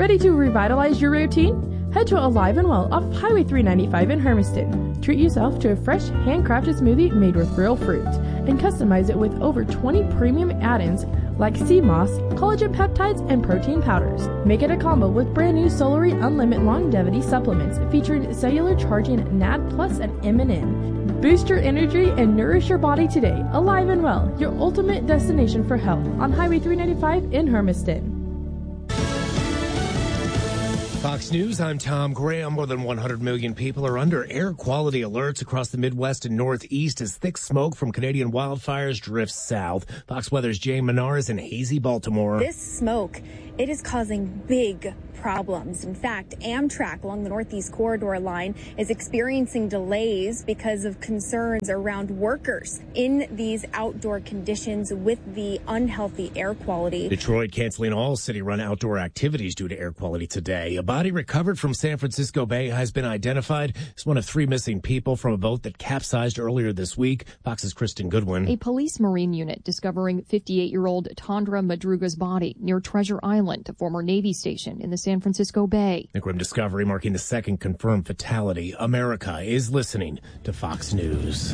Ready to revitalize your routine? Head to Alive and Well off Highway 395 in Hermiston. Treat yourself to a fresh, handcrafted smoothie made with real fruit and customize it with over 20 premium add-ins like sea moss, collagen peptides, and protein powders. Make it a combo with brand new Solary Unlimited Longevity supplements featuring cellular charging NAD Plus and MNN. Boost your energy and nourish your body today. Alive and Well, your ultimate destination for health on Highway 395 in Hermiston. Fox News, I'm Tom Graham. More than 100 million people are under air quality alerts across the Midwest and Northeast as thick smoke from Canadian wildfires drifts south. Fox Weather's Jay Menard is in hazy Baltimore. This smoke, it is causing big problems. In fact, Amtrak along the Northeast Corridor line is experiencing delays because of concerns around workers in these outdoor conditions with the unhealthy air quality. Detroit canceling all city-run outdoor activities due to air quality today. A body recovered from San Francisco Bay has been identified as one of 3 missing people from a boat that capsized earlier this week. Fox's Kristen Goodwin. A police marine unit discovering 58-year-old Tandra Madruga's body near Treasure Island, a former Navy station in the San Francisco Bay. The grim discovery marking the second confirmed fatality. America is listening to Fox News.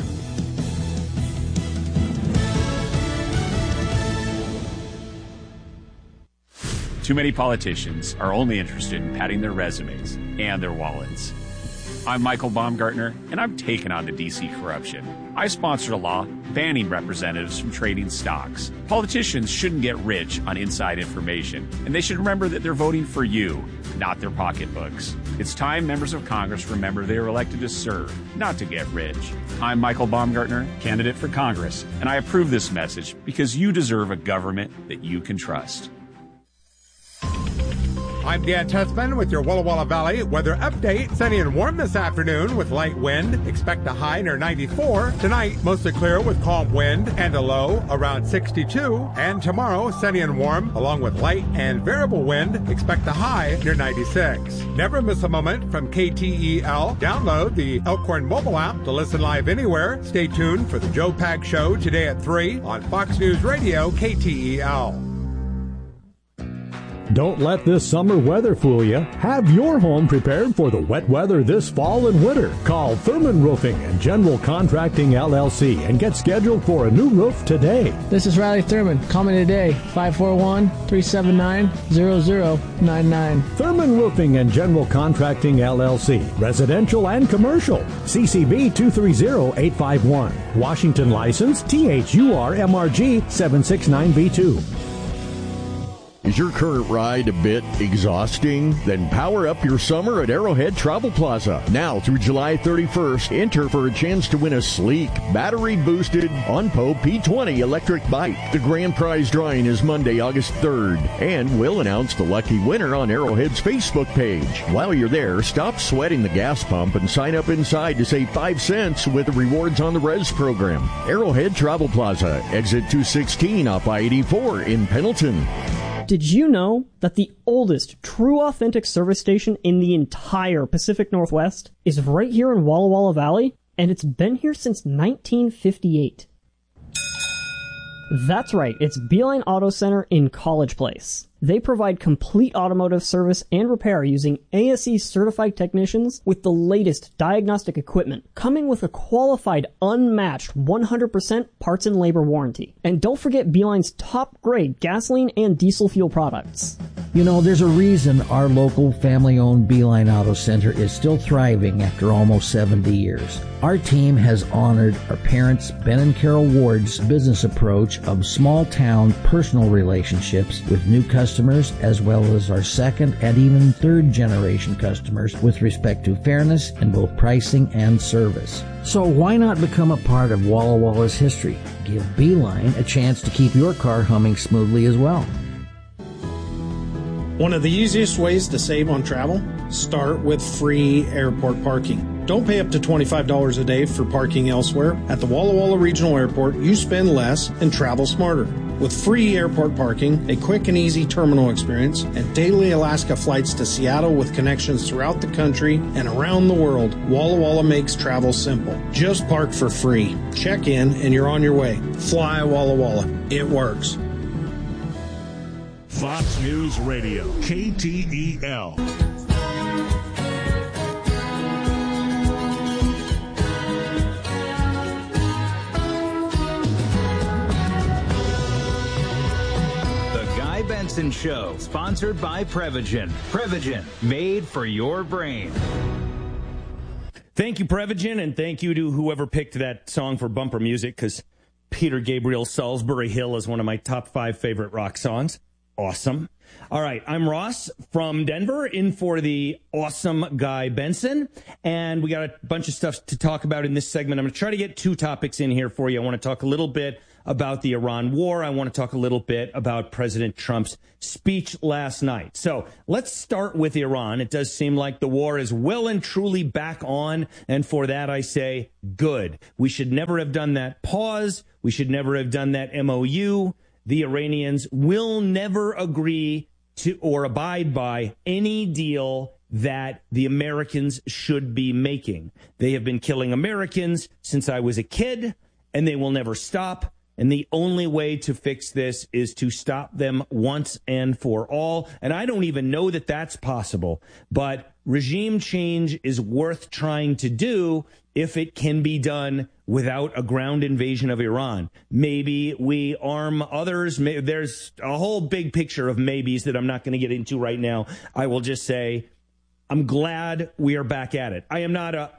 Too many politicians are only interested in padding their resumes and their wallets. I'm Michael Baumgartner, and I'm taking on the D.C. corruption. I sponsored a law banning representatives from trading stocks. Politicians shouldn't get rich on inside information, and they should remember that they're voting for you, not their pocketbooks. It's time members of Congress remember they are elected to serve, not to get rich. I'm Michael Baumgartner, candidate for Congress, and I approve this message because you deserve a government that you can trust. I'm Dan Tessman with your Walla Walla Valley weather update. Sunny and warm this afternoon with light wind. Expect a high near 94. Tonight, mostly clear with calm wind and a low around 62. And tomorrow, sunny and warm along with light and variable wind. Expect a high near 96. Never miss a moment from KTEL. Download the Elkhorn mobile app to listen live anywhere. Stay tuned for the Joe Pags Show today at 3 on Fox News Radio KTEL. Don't let this summer weather fool you. Have your home prepared for the wet weather this fall and winter. Call Thurman Roofing and General Contracting LLC and get scheduled for a new roof today. This is Riley Thurman. Call me today, 541-379-0099. Thurman Roofing and General Contracting LLC. Residential and commercial. CCB 230851. Washington license THURMRG 769B2. Is your current ride a bit exhausting? Then power up your summer at Arrowhead Travel Plaza. Now through July 31st, enter for a chance to win a sleek, battery-boosted OnPo P20 electric bike. The grand prize drawing is Monday, August 3rd, and we'll announce the lucky winner on Arrowhead's Facebook page. While you're there, stop sweating the gas pump and sign up inside to save 5 cents with the Rewards on the Res program. Arrowhead Travel Plaza, exit 216 off I-84 in Pendleton. Did you know that the oldest true authentic service station in the entire Pacific Northwest is right here in Walla Walla Valley? And it's been here since 1958. That's right, it's Beeline Auto Center in College Place. They provide complete automotive service and repair using ASE certified technicians with the latest diagnostic equipment, coming with a qualified, unmatched 100% parts and labor warranty. And don't forget Beeline's top grade gasoline and diesel fuel products. You know, there's a reason our local family-owned Beeline Auto Center is still thriving after almost 70 years. Our team has honored our parents, Ben and Carol Ward's business approach of small-town personal relationships with new customers, as well as our second and even third generation customers with respect to fairness in both pricing and service. So why not become a part of Walla Walla's history? Give Beeline a chance to keep your car humming smoothly as well. One of the easiest ways to save on travel? Start with free airport parking. Don't pay up to $25 a day for parking elsewhere. At the Walla Walla Regional Airport, you spend less and travel smarter. With free airport parking, a quick and easy terminal experience, and daily Alaska flights to Seattle with connections throughout the country and around the world, Walla Walla makes travel simple. Just park for free. Check in and you're on your way. Fly Walla Walla. It works. Fox News Radio, KTEL. Benson Show, sponsored by Prevagen. Prevagen, made for your brain. Thank you, Prevagen, and thank you to whoever picked that song for bumper music, because Peter Gabriel Salisbury Hill is one of my top 5 favorite rock songs. Awesome. All right, I'm Ross from Denver, in for the awesome Guy Benson, and we got a bunch of stuff to talk about in this segment. I'm going to try to get 2 topics in here for you. I want to talk a little bit about the Iran war. I want to talk a little bit about President Trump's speech last night. So let's start with Iran. It does seem like the war is well and truly back on, and for that I say good. We should never have done that pause. We should never have done that MOU. The Iranians will never agree to or abide by any deal that the Americans should be making. They have been killing Americans since I was a kid, and they will never stop. And the only way to fix this is to stop them once and for all. And I don't even know that that's possible. But regime change is worth trying to do if it can be done without a ground invasion of Iran. Maybe we arm others. There's a whole big picture of maybes that I'm not going to get into right now. I will just say I'm glad we are back at it. I am not a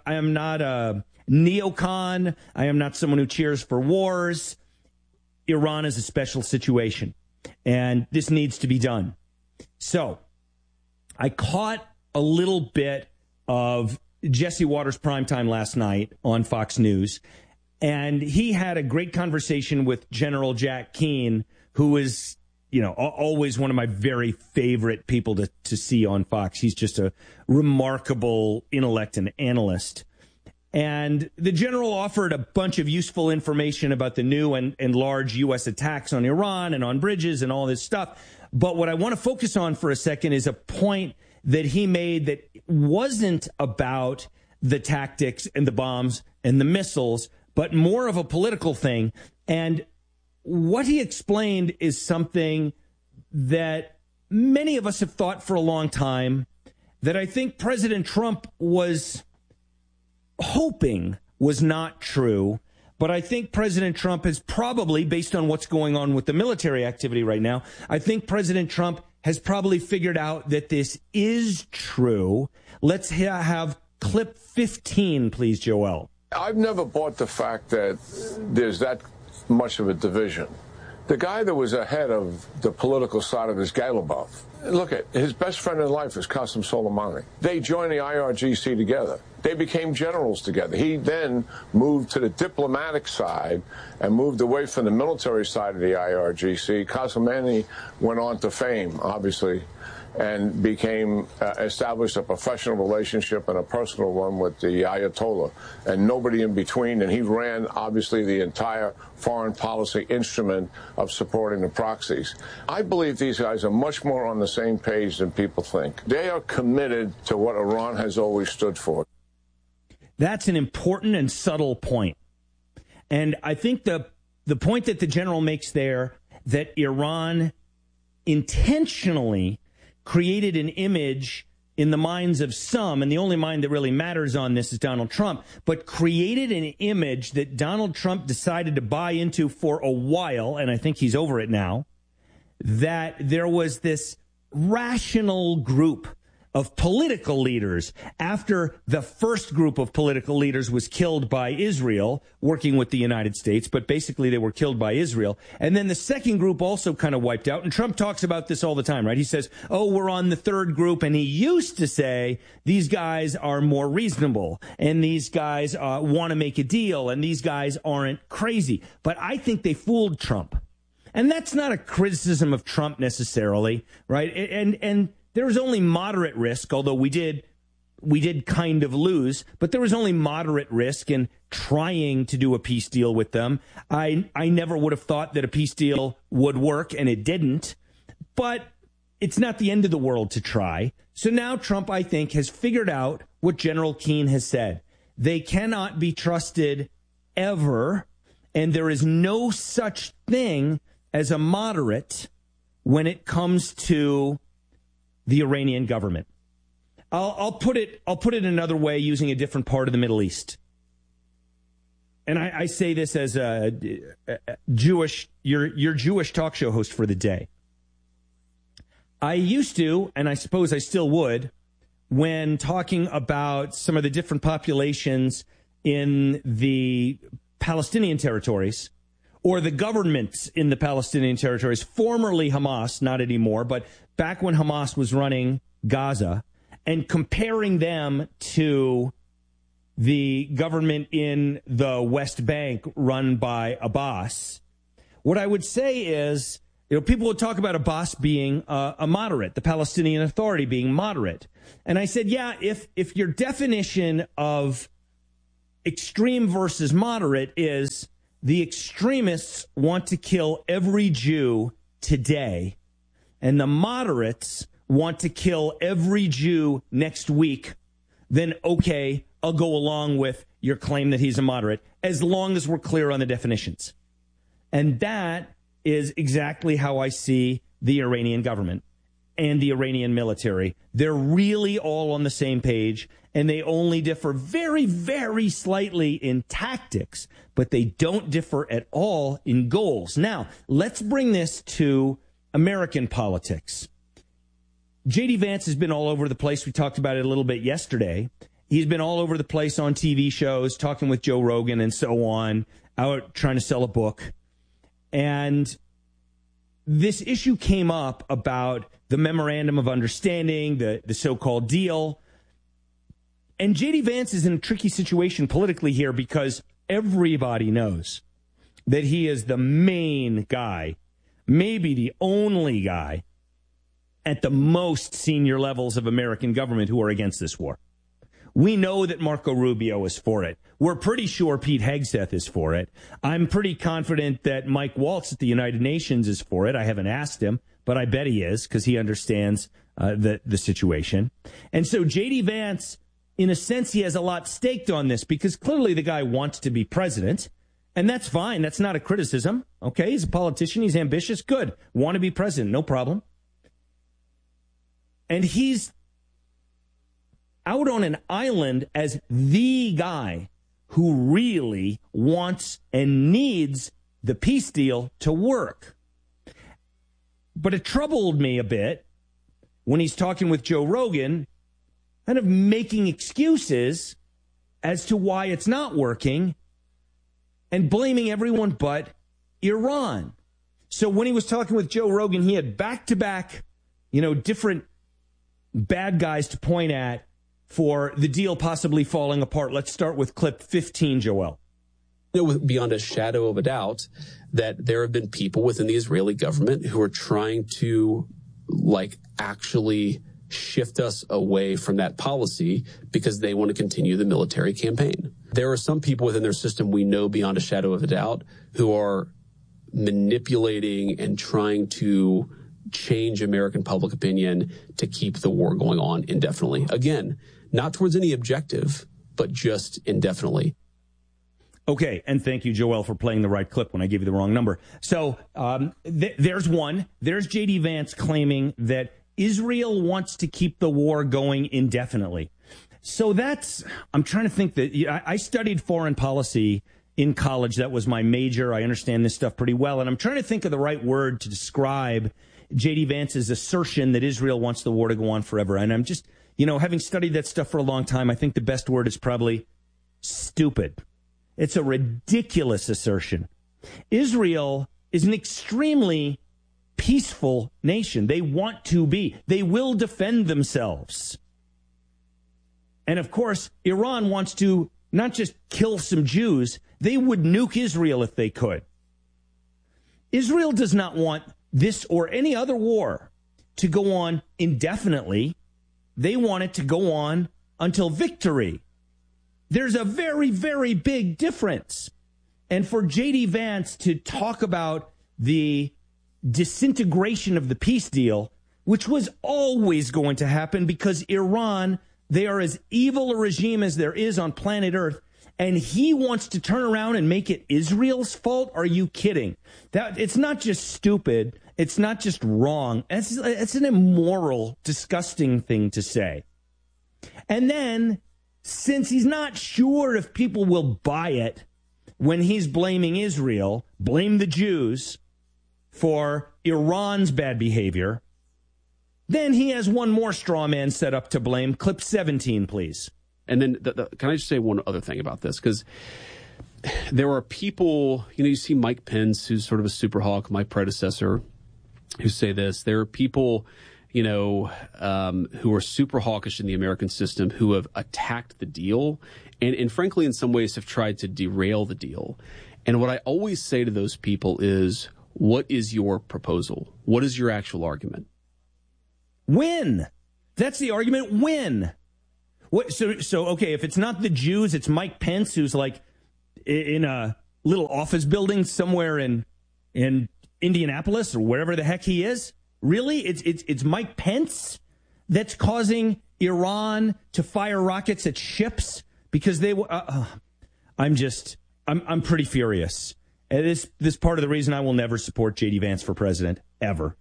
neocon. I am not someone who cheers for wars. Iran is a special situation, and this needs to be done. So I caught a little bit of Jesse Watters' primetime last night on Fox News, and he had a great conversation with General Jack Keane, who is, always one of my very favorite people to see on Fox. He's just a remarkable intellect and analyst. And the general offered a bunch of useful information about the new and large U.S. attacks on Iran and on bridges and all this stuff. But what I want to focus on for a second is a point that he made that wasn't about the tactics and the bombs and the missiles, but more of a political thing. And what he explained is something that many of us have thought for a long time, that I think President Trump was hoping was not true. But I think President Trump has probably, based on what's going on with the military activity right now, I think President Trump has probably figured out that this is true. Let's have clip 15, please, Joel. I've never bought the fact that there's that much of a division. The guy that was ahead of the political side of this Galibov, look at his best friend in life is Qasem Soleimani. They joined the IRGC together. They became generals together. He then moved to the diplomatic side and moved away from the military side of the IRGC. Soleimani went on to fame, obviously, and established a professional relationship and a personal one with the Ayatollah and nobody in between. And he ran, obviously, the entire foreign policy instrument of supporting the proxies. I believe these guys are much more on the same page than people think. They are committed to what Iran has always stood for. That's an important and subtle point. And I think the point that the general makes there, that Iran intentionally created an image in the minds of some, and the only mind that really matters on this is Donald Trump, but created an image that Donald Trump decided to buy into for a while, and I think he's over it now, that there was this rational group of political leaders after the first group of political leaders was killed by Israel, working with the United States, but basically they were killed by Israel. And then the second group also kind of wiped out. And Trump talks about this all the time, right? He says, oh, we're on the third group. And he used to say, these guys are more reasonable and these guys want to make a deal and these guys aren't crazy. But I think they fooled Trump. And that's not a criticism of Trump necessarily, right? And there was only moderate risk, although we did kind of lose, but there was only moderate risk in trying to do a peace deal with them. I never would have thought that a peace deal would work, and it didn't. But it's not the end of the world to try. So now Trump, I think, has figured out what General Keane has said. They cannot be trusted ever, and there is no such thing as a moderate when it comes to the Iranian government. I'll put it another way using a different part of the Middle East. And I say this as a your Jewish talk show host for the day. I used to, and I suppose I still would, when talking about some of the different populations in the Palestinian territories, or the governments in the Palestinian territories, formerly Hamas, not anymore, but back when Hamas was running Gaza, and comparing them to the government in the West Bank run by Abbas, what I would say is, people would talk about Abbas being a moderate, the Palestinian Authority being moderate. And I said, yeah, if your definition of extreme versus moderate is the extremists want to kill every Jew today, and the moderates want to kill every Jew next week, then okay, I'll go along with your claim that he's a moderate, as long as we're clear on the definitions. And that is exactly how I see the Iranian government and the Iranian military. They're really all on the same page, and they only differ very, very slightly in tactics, but they don't differ at all in goals. Now, let's bring this to American politics. J.D. Vance has been all over the place. We talked about it a little bit yesterday. He's been all over the place on TV shows, talking with Joe Rogan and so on, out trying to sell a book. And this issue came up about the memorandum of understanding, the so-called deal. And J.D. Vance is in a tricky situation politically here because everybody knows that he is the main guy, maybe the only guy at the most senior levels of American government who are against this war. We know that Marco Rubio is for it. We're pretty sure Pete Hegseth is for it. I'm pretty confident that Mike Waltz at the United Nations is for it. I haven't asked him, but I bet he is because he understands the situation. And so J.D. Vance, in a sense, he has a lot staked on this because clearly the guy wants to be president. And that's fine. That's not a criticism. Okay, he's a politician. He's ambitious. Good. Want to be president. No problem. And he's out on an island as the guy who really wants and needs the peace deal to work. But it troubled me a bit when he's talking with Joe Rogan, kind of making excuses as to why it's not working and blaming everyone but Iran. So when he was talking with Joe Rogan, he had back-to-back, different bad guys to point at for the deal possibly falling apart. Let's start with clip 15, Joel. Beyond a shadow of a doubt that there have been people within the Israeli government who are trying to, actually shift us away from that policy because they want to continue the military campaign. There are some people within their system we know beyond a shadow of a doubt who are manipulating and trying to change American public opinion to keep the war going on indefinitely. Again, not towards any objective, but just indefinitely. Okay, and thank you, Joel, for playing the right clip when I gave you the wrong number. So there's one. There's J.D. Vance claiming that Israel wants to keep the war going indefinitely. So I'm trying to think that I studied foreign policy in college. That was my major. I understand this stuff pretty well. And I'm trying to think of the right word to describe J.D. Vance's assertion that Israel wants the war to go on forever. And I'm just, having studied that stuff for a long time, I think the best word is probably stupid. It's a ridiculous assertion. Israel is an extremely peaceful nation. They want to be. They will defend themselves. And of course, Iran wants to not just kill some Jews, they would nuke Israel if they could. Israel does not want this or any other war to go on indefinitely. They want it to go on until victory. There's a very, very big difference. And for J.D. Vance to talk about the disintegration of the peace deal, which was always going to happen because Iran, they are as evil a regime as there is on planet Earth, and he wants to turn around and make it Israel's fault? Are you kidding? It's not just stupid. It's not just wrong. It's an immoral, disgusting thing to say. And then, since he's not sure if people will buy it when he's blaming Israel, blame the Jews for Iran's bad behavior, then he has one more straw man set up to blame. Clip 17, please. And then, can I just say one other thing about this? Because there are people, you see Mike Pence, who's sort of a super hawk, my predecessor, who say this. There are people, who are super hawkish in the American system who have attacked the deal and frankly, in some ways have tried to derail the deal. And what I always say to those people is, what is your proposal? What is your actual argument? Win. That's the argument. Win. What? So okay, if it's not the Jews, it's Mike Pence, who's like in a little office building somewhere in Indianapolis or wherever the heck he is. Really? It's Mike Pence that's causing Iran to fire rockets at ships because they I'm pretty furious. And this part of the reason I will never support J.D. Vance for president ever.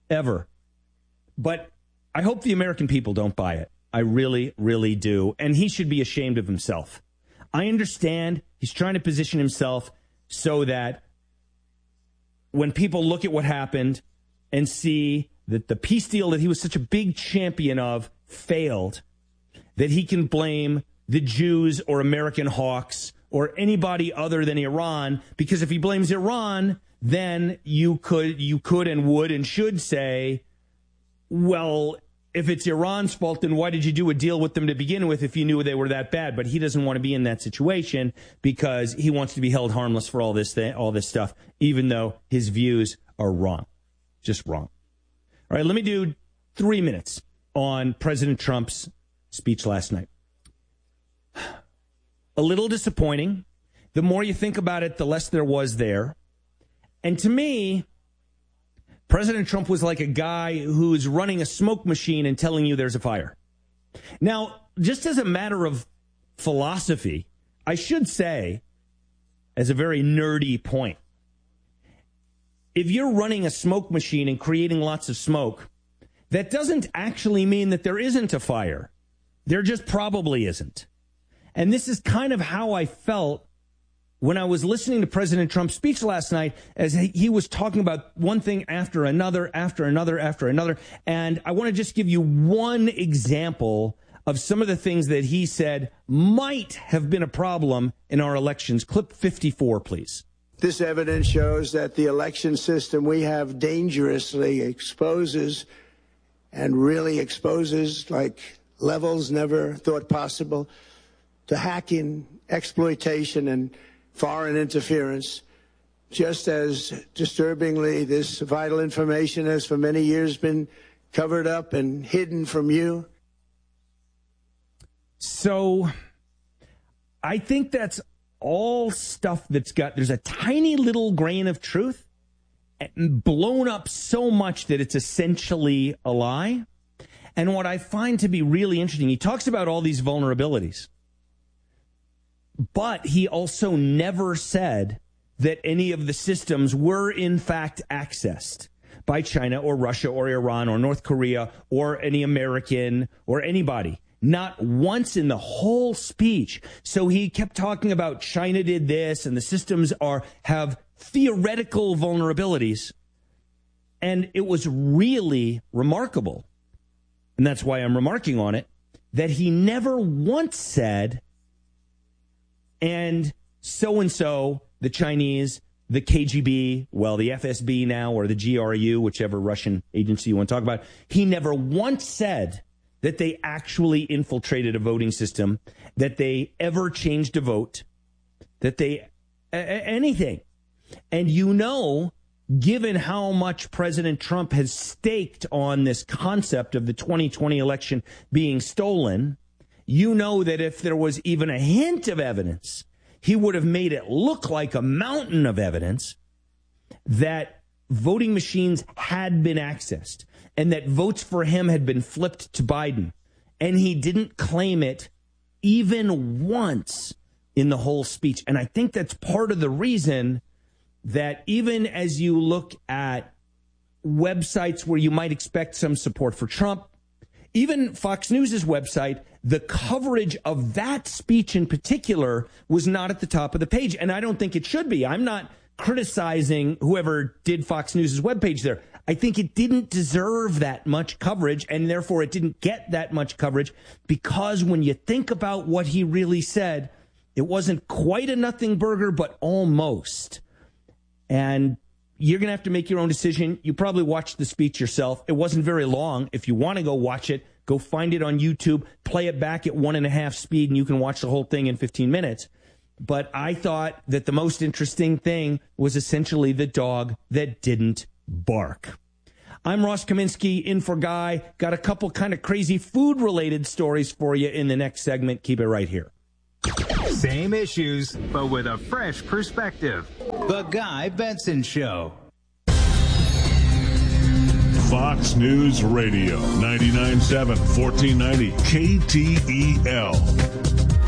But I hope the American people don't buy it. I really, really do. And he should be ashamed of himself. I understand he's trying to position himself so that when people look at what happened and see that the peace deal that he was such a big champion of failed, that he can blame the Jews or American hawks or anybody other than Iran, because if he blames Iran, then you could and would and should say, well, if it's Iran's fault, then why did you do a deal with them to begin with if you knew they were that bad? But he doesn't want to be in that situation because he wants to be held harmless for all this stuff, even though his views are wrong. Just wrong. All right, let me do 3 minutes on President Trump's speech last night. A little disappointing. The more you think about it, the less there was there. And to me, President Trump was like a guy who's running a smoke machine and telling you there's a fire. Now, just as a matter of philosophy, I should say, as a very nerdy point, if you're running a smoke machine and creating lots of smoke, that doesn't actually mean that there isn't a fire. There just probably isn't. And this is kind of how I felt when I was listening to President Trump's speech last night, as he was talking about one thing after another, after another, after another. And I want to just give you one example of some of the things that he said might have been a problem in our elections. Clip 54, please. This evidence shows that the election system we have dangerously exposes like levels never thought possible to hacking, exploitation, and foreign interference. Just as disturbingly, this vital information has for many years been covered up and hidden from you. So I think that's all stuff there's a tiny little grain of truth blown up so much that it's essentially a lie. And what I find to be really interesting, he talks about all these vulnerabilities, but he also never said that any of the systems were in fact accessed by China or Russia or Iran or North Korea or any American or anybody. Not once in the whole speech. So he kept talking about China did this and the systems have theoretical vulnerabilities. And it was really remarkable, and that's why I'm remarking on it, that he never once said, and so, the Chinese, the KGB, well, the FSB now, or the GRU, whichever Russian agency you want to talk about, he never once said that they actually infiltrated a voting system, that they ever changed a vote, that they, anything. And given how much President Trump has staked on this concept of the 2020 election being stolen, that if there was even a hint of evidence, he would have made it look like a mountain of evidence that voting machines had been accessed and that votes for him had been flipped to Biden. And he didn't claim it even once in the whole speech. And I think that's part of the reason that even as you look at websites where you might expect some support for Trump. Even Fox News' website, the coverage of that speech in particular was not at the top of the page, and I don't think it should be. I'm not criticizing whoever did Fox News' webpage there. I think it didn't deserve that much coverage, and therefore it didn't get that much coverage, because when you think about what he really said, it wasn't quite a nothing burger, but almost. And you're going to have to make your own decision. You probably watched the speech yourself. It wasn't very long. If you want to go watch it, go find it on YouTube, play it back at 1.5 speed, and you can watch the whole thing in 15 minutes. But I thought that the most interesting thing was essentially the dog that didn't bark. I'm Ross Kaminsky, in for Guy. Got a couple kind of crazy food-related stories for you in the next segment. Keep it right here. Same issues, but with a fresh perspective. The Guy Benson Show. Fox News Radio, 99.7, 1490, KTEL.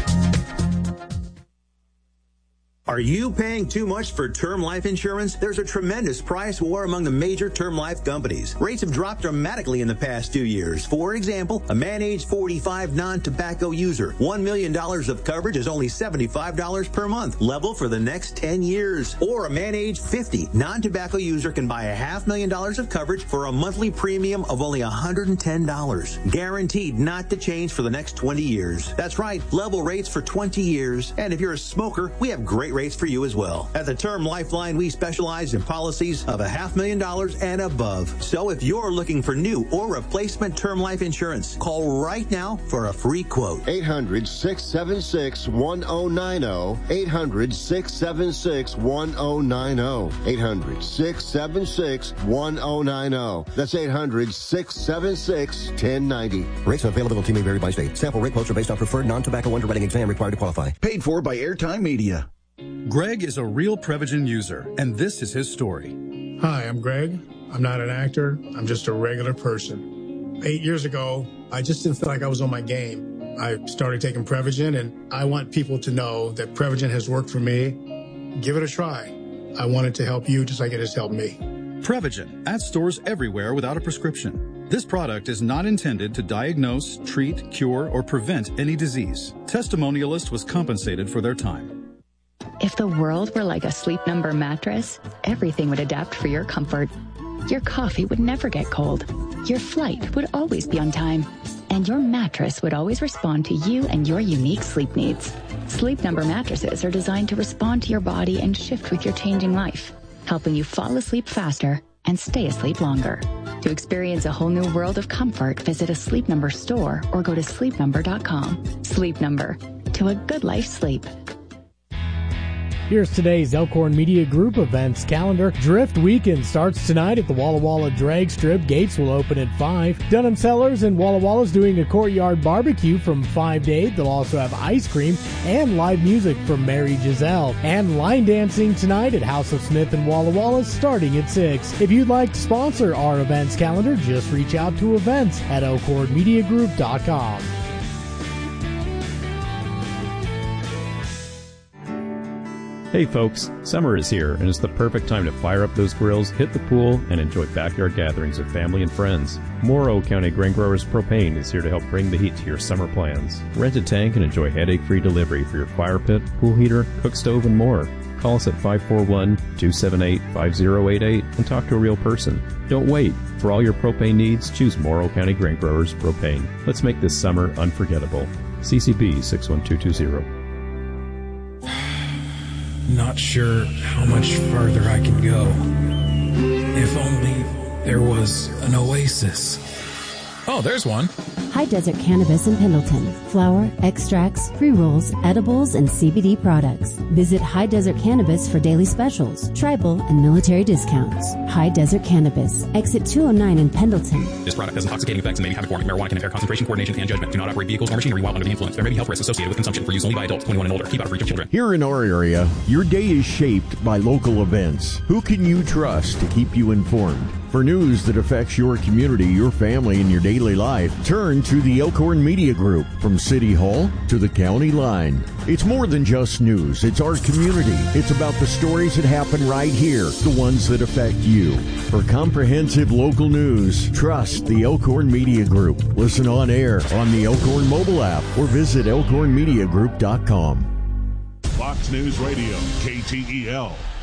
Are you paying too much for term life insurance? There's a tremendous price war among the major term life companies. Rates have dropped dramatically in the past 2 years. For example, a man age 45 non-tobacco user, $1 million of coverage is only $75 per month, level for the next 10 years. Or a man age 50 non-tobacco user can buy $500,000 of coverage for a monthly premium of only $110, guaranteed not to change for the next 20 years. That's right, level rates for 20 years. And if you're a smoker, we have great rates for you as well. At the Term Lifeline, we specialize in policies of $500,000 and above. So if you're looking for new or replacement term life insurance, call right now for a free quote. 800-676-1090. 800-676-1090. 800-676-1090. That's 800-676-1090. Rates and availability may vary by state. Sample rate quotes are based on preferred non-tobacco underwriting exam required to qualify. Paid for by Airtime Media. Greg is a real Prevagen user, and this is his story. Hi, I'm Greg. I'm not an actor. I'm just a regular person. 8 years ago, I just didn't feel like I was on my game. I started taking Prevagen, and I want people to know that Prevagen has worked for me. Give it a try. I want it to help you just like it has helped me. Prevagen, at stores everywhere without a prescription. This product is not intended to diagnose, treat, cure, or prevent any disease. Testimonialist was compensated for their time. If the world were like a Sleep Number mattress, everything would adapt for your comfort. Your coffee would never get cold. Your flight would always be on time. And your mattress would always respond to you and your unique sleep needs. Sleep Number mattresses are designed to respond to your body and shift with your changing life, helping you fall asleep faster and stay asleep longer. To experience a whole new world of comfort, visit a Sleep Number store or go to sleepnumber.com. Sleep Number. To a good life sleep. Here's today's Elkhorn Media Group events calendar. Drift Weekend starts tonight at the Walla Walla Drag Strip. Gates will open at 5. Dunham Cellars and Walla Walla's doing a courtyard barbecue from 5 to 8. They'll also have ice cream and live music from Mary Giselle. And line dancing tonight at House of Smith and Walla Walla's starting at 6. If you'd like to sponsor our events calendar, just reach out to events at elkhornmediagroup.com. Hey folks, summer is here and it's the perfect time to fire up those grills, hit the pool, and enjoy backyard gatherings with family and friends. Morrow County Grain Growers Propane is here to help bring the heat to your summer plans. Rent a tank and enjoy headache-free delivery for your fire pit, pool heater, cook stove, and more. Call us at 541-278-5088 and talk to a real person. Don't wait. For all your propane needs, choose Morrow County Grain Growers Propane. Let's make this summer unforgettable. CCB 61220. Not sure how much further I can go. If only there was an oasis. Oh, there's one. High Desert Cannabis in Pendleton. Flower, extracts, pre-rolls, edibles, and CBD products. Visit High Desert Cannabis for daily specials, tribal, and military discounts. High Desert Cannabis. Exit 209 in Pendleton. This product has intoxicating effects and may be habit forming. Marijuana can impair concentration, coordination, and judgment. Do not operate vehicles or machinery while under the influence. There may be health risks associated with consumption for use only by adults 21 and older. Keep out of reach of children. Here in our area, your day is shaped by local events. Who can you trust to keep you informed? For news that affects your community, your family, and your daily life, turn to the Elkhorn Media Group. From City Hall to the county line. It's more than just news. It's our community. It's about the stories that happen right here, the ones that affect you. For comprehensive local news, trust the Elkhorn Media Group. Listen on air on the Elkhorn mobile app or visit elkhornmediagroup.com. Fox News Radio, KTEL.